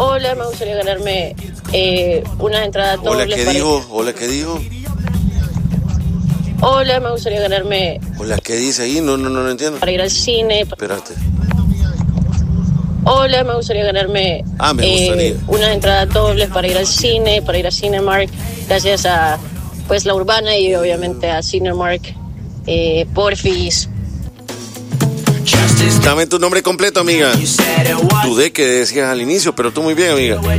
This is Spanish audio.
Hola, me gustaría ganarme una entrada doble. Hola, ¿qué dijo? Hola, ¿qué dijo? Hola, me gustaría ganarme... Hola, ¿qué dice ahí? No entiendo. Para ir al cine. Espérate. Hola, me gustaría ganarme me gustaría. una entrada doble para ir al cine, para ir a Cinemark, gracias a pues la Urbana y obviamente a Cinemark. Porfis. Dame tu nombre completo, amiga. Dudé que decías al inicio, pero tú muy bien, amiga.